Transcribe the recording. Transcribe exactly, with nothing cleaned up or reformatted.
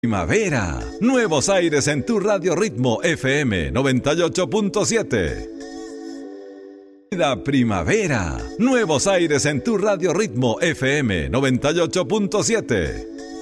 Primavera, nuevos aires en tu Radio Ritmo F M noventa y ocho punto siete. La primavera, nuevos aires en tu Radio Ritmo F M noventa y ocho punto siete.